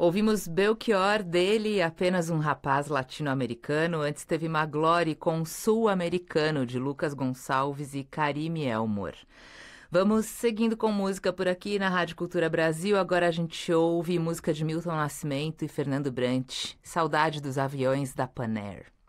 Ouvimos Belchior dele, Apenas um Rapaz Latino-Americano. Antes teve Maglore com Sul-Americano, de Lucas Gonçalves e Karime Elmore. Vamos seguindo com música por aqui na Rádio Cultura Brasil. Agora a gente ouve música de Milton Nascimento e Fernando Brant, Saudade dos Aviões da Pan Air.